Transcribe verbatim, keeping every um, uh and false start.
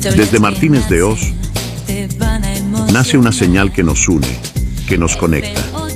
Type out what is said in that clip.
Desde Martínez de Oz nace una señal que nos une, que nos conecta.